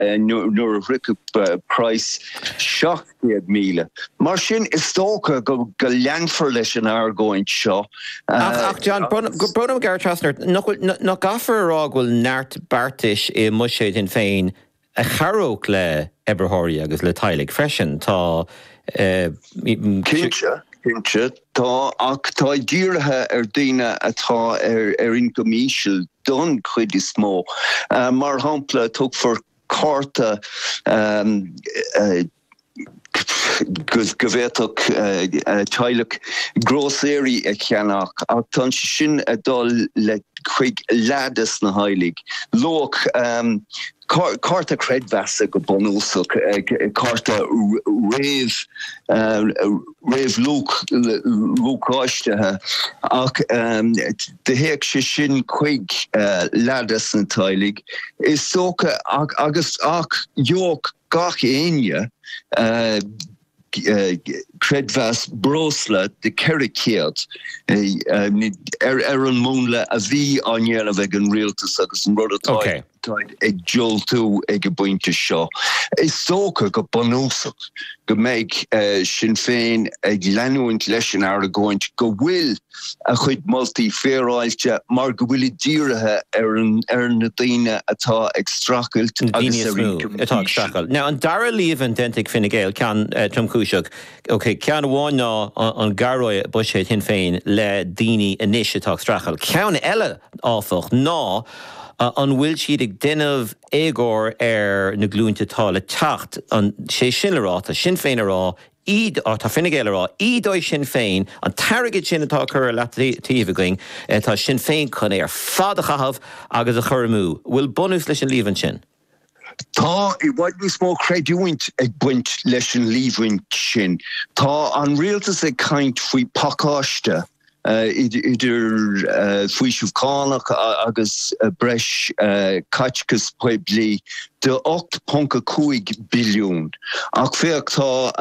nuair a ric price 7,000,000. Mar sin is tóca go leanfar leis an argóint seo. Ach John, Bronam Gar Trasner, no gafar rá ghfuil neart bartis I muise din féin a charóg le Eberhorí agus le Teilig freisin tá Kinse tá ach tá dírithe daoine atá incomíisiil don chuid is mó. Mar hampla tug for carta govéach Teilig groséri a cheannach ach tan sin a dul le chuig ladas na heilig. Loch Carta credvasa go bonúsach carta rév lúcáistethe ach de héag se sin chuig ladas na Teilig is soca agus ach jóg gach éine credvas brosla de kerrikiad an múnle a bhí anéla bheith an rialtas agus an rud atá ag jol tú ag buinte seo. Is soca go bonúsach go méid sin féin ag leanúint leis an aragóint go bhfuil a chuid multi féráilte mar go bhfuil díirithe na daoine atá ag strachailt atá strachailt. Now an dara líomhan dentig Fine Gael cean tromcúiseach cean bháin ná an garóid buise hin féin le daoine inis atá strachailt. Cean eile áfach ná an bhfuil siad ag duineh égóir na glúnta tá le teacht an sé sin leráta sin féin ará iad tá Fine Gael ará iad ó sin féin an targad sin atá chur le tíomh going tá sin féin chun ar fad a chahabh agus a churmú. Bhfuil bonús leis an líomhan sin? Tá I bhaid níos mó creidúint ag buint leis an líomhaint sin. Tá an rialtas ag caint faoi pacáiste idir fuisiúh cánach agus breis caitcas poiblí de 8.5 billiún. Ach féach tá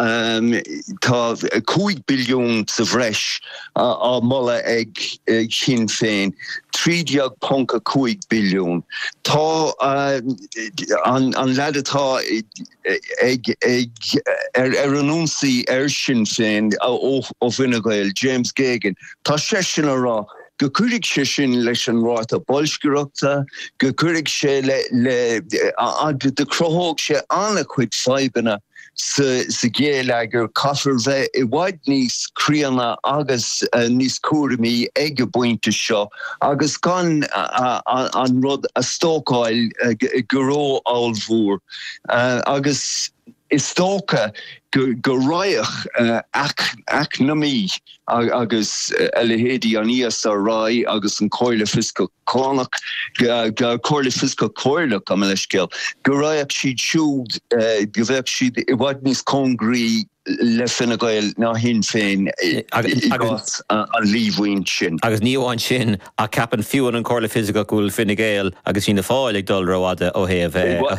5 billiún sa bhreis á molla ag sin féin 3.5 billiún. Tá an leadatá ag an únsaí sin féin ó Fine Gael James Geoghegan. Tá sé sin ará go cuirig sé sin leis an ráta bolscoireachta, go cuirig sé le de crothóg sé anna chuid feibanna sa géalagur caithfar bheith I bhaid níos críanna agus níos cuairimí ag a buinte seo agus gan an rud a stócáil go ró áilmhór agus is tóca go raiach ach namí agus elehédi an ISA rai agus an coile fiscal cánach go coile fiscal coile am leiscéal go raiach siad siúd go bheith siad I bhaid níos congrí le Fine Gael ná hin féin agus an líomhaint sin. Agus níomhain sin a capan fiúan an coile fiscal gúil Fine Gael agus sin na fáil ag dul roiada ó héamh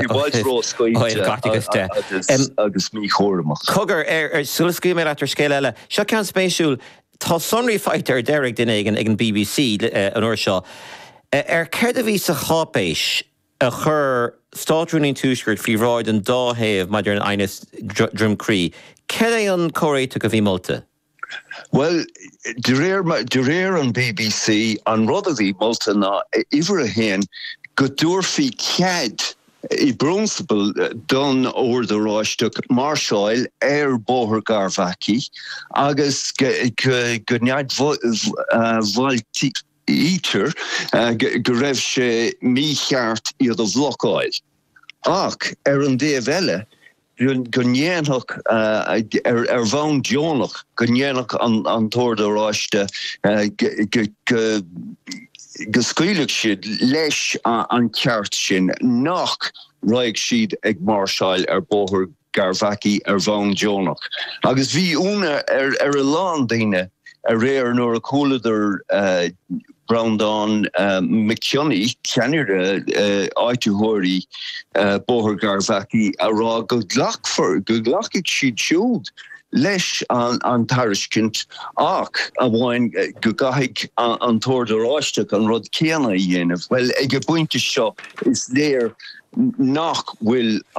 agus mí chóramach. Cogur sulascú mé letar scéile eile. Seo cean spéisiúil tá sonraí fighter Derek Dinnegan ag an BBC an uair seo. Céir a bhí sa chápéis a chur státrúning túisgurt fí ráid an dáhéamh maidir an ainas drumcrí. Céir é an choréite go bhí molta? Well, de réir an BBC an rud a bhí molta ná ihar a héan go dúirfí cead I brunsbal done over the Rostock Marshall Bóthar Garvacki agus gnead volti ítar go raibh sé mícheart iad a bhlocáil. Ach an déobh eile go ndéanach bhain deonach go ndéanach an tóir de Roiste go scaoileadh siad leis an ceart sin nach raigh siad ag Marshall Bóthar Garvacki bhain deonach. Agus bhí úna a lán daoine a réir nuair a cúlaidir Brandon McKinney, ceannaire áitiúthirí Bóthar Garvacki a rá go ghlachfar, go ghlachigh siad siúd leis an tariscint ach a bhain go gaithfidh an tóir de ráisteach an rud céanna dhéanamh. Well, ag a buinte seo is léir nach bhfuil